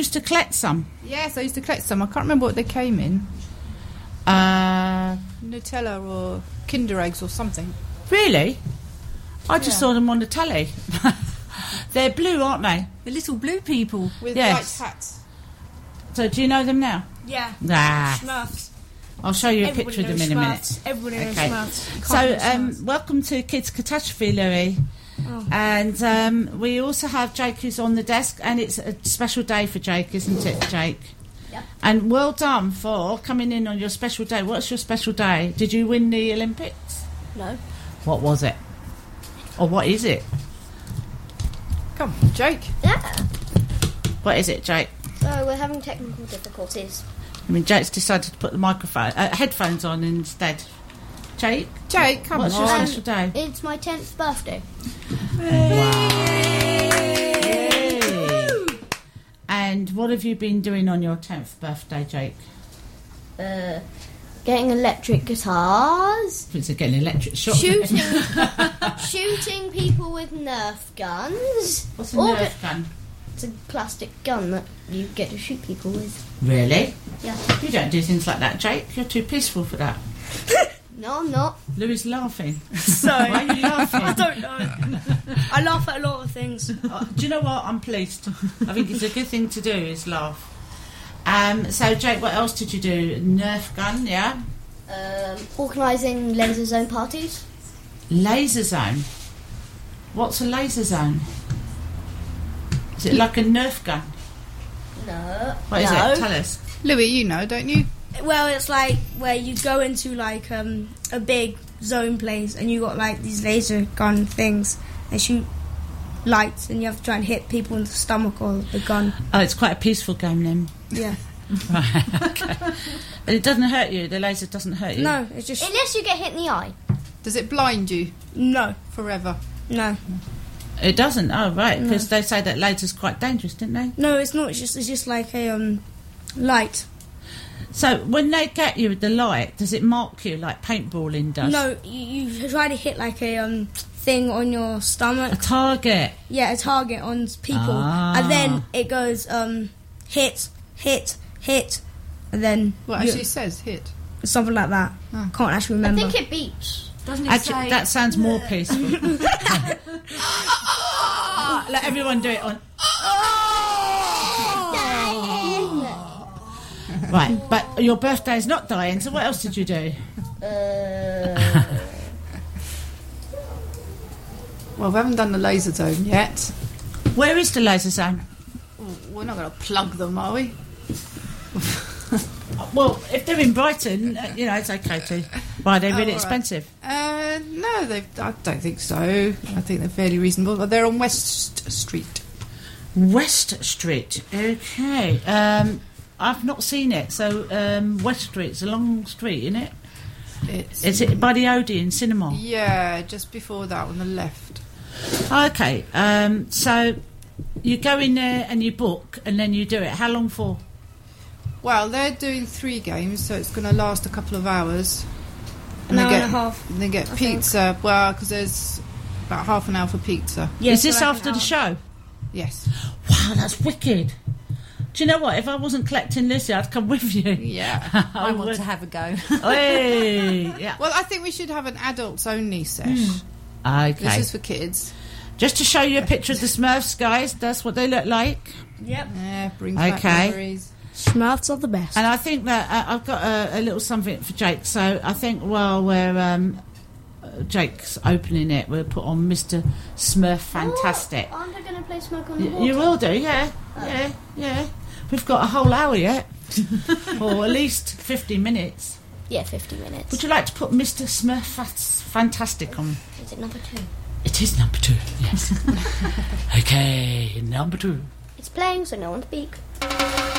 used to collect some? Yes, I used to collect some. I can't remember what they came in. Nutella or Kinder Eggs or something. Really? I just saw them on the telly. They're blue, aren't they? The little blue people. With Yes. white hats. So do you know them now? Yeah. Nah. Smurfs. I'll show you a Everybody picture of them knows in a Smurfs. minute. Everybody knows Okay. Smurfs. So, welcome to Kids Catastrophe, Louis. Oh. And we also have Jake who's on the desk, and it's a special day for Jake, isn't it, Jake? Yep. And well done for coming in on your special day. What's your special day? Did you win the Olympics? No. What was it? Or what is it? Come on, Jake. Yeah. What is it, Jake? So we're having technical difficulties. I mean, Jake's decided to put the headphones on instead. Jake? Jake, come What's on. your special day? It's my 10th birthday. And what have you been doing on your 10th birthday, Jake? Getting electric guitars. Is it getting electric shock? Shooting people with Nerf guns. What's a Or Nerf gun? It's a plastic gun that you get to shoot people with. Really? Yeah. You don't do things like that, Jake. You're too peaceful for that. No, I'm not. Louis is laughing. Sorry. Why are you laughing? I don't know. I laugh at a lot of things. Do you know what? I'm pleased. I think it's a good thing to do is laugh. So, Jake, what else did you do? Nerf gun, yeah? Organising laser zone parties. Laser zone. What's a laser zone? Is it like a Nerf gun? No. What is No. it? Tell us. Louis, you know, don't you? Well, it's like where you go into like a big zone place and you got like these laser gun things and shoot lights and you have to try and hit people in the stomach or the gun. Oh, it's quite a peaceful game then. Yeah. Right, okay. But it doesn't hurt you? The laser doesn't hurt you? No, it's just... Unless you get hit in the eye. Does it blind you No. forever? No. It doesn't? Oh, right, because they say that laser's quite dangerous, didn't they? No, it's not. It's just like a light. So when they get you with the light, does it mark you like paintballing does? No, you try to hit like a thing on your A stomach. target. Yeah, a target on people. Ah. And then it goes hit, hit, hit. And then Well, actually, it says hit. something like that. Ah. Can't actually I remember. think it beeps. Doesn't Actually, that sounds more peaceful. Let everyone do it on. Right, but your birthday is not dying, so what else did you do? Well, we haven't done the laser zone yet. Where is the laser zone? We're not going to plug them, are we? Well, if they're in Brighton, it's okay to. Why, they're really all right. expensive. No, I don't think so. I think they're fairly reasonable. But they're on West Street. West Street, okay. I've not seen it, so West Street's a long street, isn't it? Is it by the Odeon Cinema? Yeah, just before that on the left. Okay, so you go in there and you book and then you do it. How long for? Well, they're doing 3 games, so it's going to last a couple of hours. An hour and a half. And they get I think. pizza. Well, because there's about half an hour for pizza. Yeah, Is so this like an after the hour. show? Yes. Wow, that's wicked. Do you know what? If I wasn't collecting Lucy, I'd come with you. Yeah. I want to have a go. Hey, yeah. Well, I think we should have an adults only sesh. Okay. This is for kids. Just to show you a picture of the Smurfs, guys. That's what they look like. Yep. Yeah, brings back Okay. memories. Smurfs are the best. And I think that I've got a little something for Jake. So I think while we're Jake's opening it, we'll put on Mr. Smurf Fantastic. Oh, aren't I going to play Smoke on the Water? You will do, yeah. Yeah. We've got a whole hour yet. Or at least 50 minutes. Yeah, 50 minutes. Would you like to put Mr. Smurf Fantastic on? Is it number 2? It is number 2, yes. Okay, number 2. It's playing, so no one speak.